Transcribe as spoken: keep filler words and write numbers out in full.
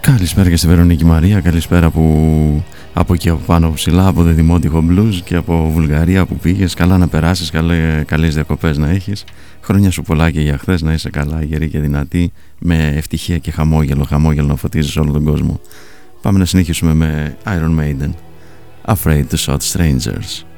Καλησπέρα και στη Βερονίκη Μαρία, καλησπέρα που από εκεί από πάνω ψηλά, από το Δημότυχο Blues και από Βουλγαρία που πήγες. Καλά να περάσεις, καλέ, καλές διακοπές να έχεις. Χρόνια σου πολλά και για χθες, να είσαι καλά, γερή και δυνατή, με ευτυχία και χαμόγελο, χαμόγελο να φωτίζεις όλο τον κόσμο. Πάμε να συνεχίσουμε με Iron Maiden, Afraid to Shout Strangers.